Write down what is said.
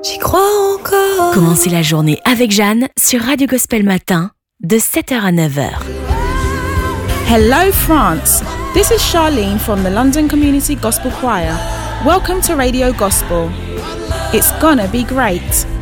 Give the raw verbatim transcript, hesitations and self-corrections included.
J'y crois encore. Commencez la journée avec Jeanne sur Radio Gospel Matin de sept heures à neuf heures. Hello France, this is Charlene from the London Community Gospel Choir. Welcome to Radio Gospel. It's gonna be great.